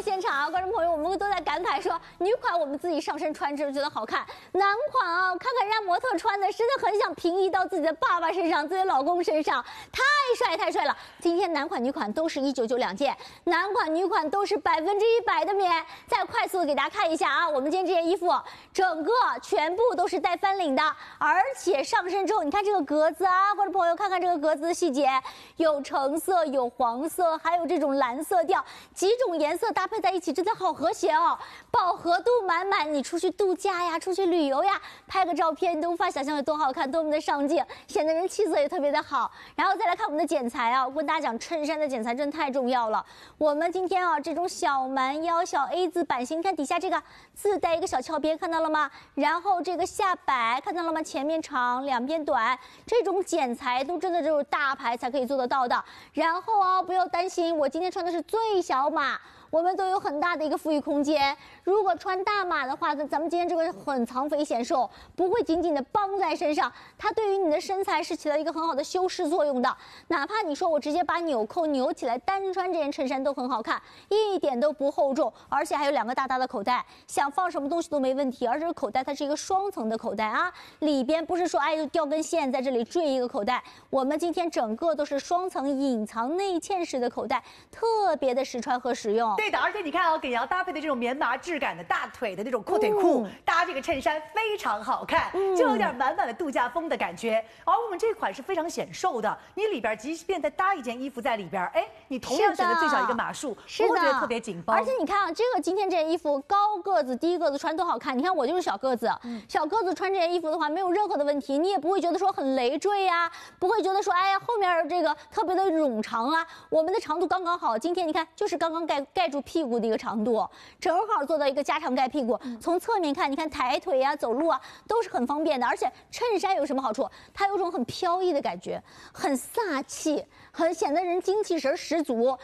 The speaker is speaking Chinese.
的现场啊，观众朋友，我们都在感慨说，女款我们自己上身穿着觉得好看，男款啊，看看人家模特穿的，真的很想平移到自己的爸爸身上、自己的老公身上，太帅了！今天男款、女款都是1992件，男款、女款都是100%的棉。再快速的给大家看一下啊，我们今天这件衣服整个全部都是带翻领的，而且上身之后，你看这个格子啊，观众朋友看看这个格子的细节，有橙色、有黄色，还有这种蓝色调，几种颜色搭配在一起，真的好和谐哦，饱和度满满。你出去度假呀，出去旅游呀，拍个照片，你都无法想象有多好看，多么的上镜，显得人气色也特别的好。然后再来看我们的剪裁啊，我跟大家讲，衬衫的剪裁真的太重要了。我们今天啊，这种小蛮腰、小 A 字版型，你看底下这个自带一个小翘边，看到了吗？然后这个下摆看到了吗？前面长，两边短，这种剪裁都真的只有大牌才可以做得到的。然后啊，不要担心，我今天穿的是最小码。我们都有很大的一个富裕空间。如果穿大码的话，咱们今天这个很藏肥显瘦，不会紧紧的绑在身上，它对于你的身材是起到一个很好的修饰作用的。哪怕你说我直接把纽扣扭起来单穿这件衬衫都很好看，一点都不厚重，而且还有两个大大的口袋，想放什么东西都没问题。而这个口袋它是一个双层的口袋啊，里边不是说就掉根线在这里坠一个口袋，我们今天整个都是双层隐藏内嵌式的口袋，特别的实穿和实用。 对的，而且你看啊，给瑶搭配的这种棉麻质感的大腿的那种阔腿裤，搭这个衬衫非常好看，就有点满满的度假风的感觉。而我们这款是非常显瘦的，你里边即便再搭一件衣服在里边，哎，你同样选择最小一个码数，不会觉得特别紧绷。 而且你看啊，这个今天这件衣服高个子、低个子穿都好看。你看我就是小个子，小个子穿这件衣服的话没有任何的问题，你也不会觉得说很累赘呀，不会觉得说哎呀后面这个特别的冗长啊。我们的长度刚刚好，今天你看就是刚刚盖住屁股的一个长度，正好做到一个加长盖屁股。从侧面看，你看抬腿啊、走路啊都是很方便的。而且衬衫有什么好处？它有种很飘逸的感觉，很飒气，很显得人精气神十足。